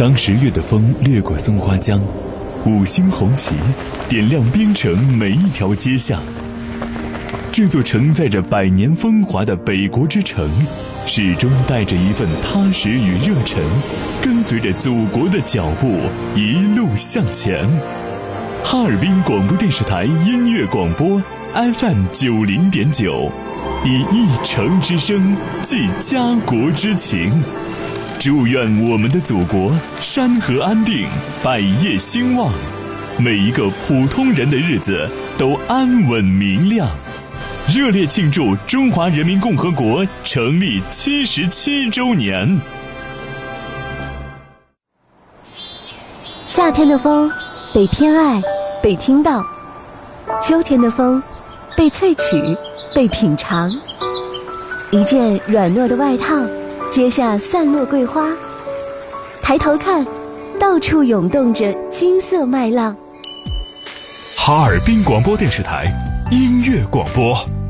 当10月的风掠过松花江，五星红旗点亮边城每一条街巷。这座承载着100年风华的北国之城，始终带着一份踏实与热忱，跟随着祖国的脚步一路向前。哈尔滨广播电视台音乐广播 FM 90.9，以一城之声寄家国之情。祝愿我们的祖国山河安定，百业兴旺，每一个普通人的日子都安稳明亮。热烈庆祝中华人民共和国成立77周年。 夏天的风被偏爱，被听到；秋天的风被萃取，被品尝。一件软糯的外套，接下散落桂花。抬头看，到处涌动着金色麦浪。 哈尔滨广播电视台音乐广播。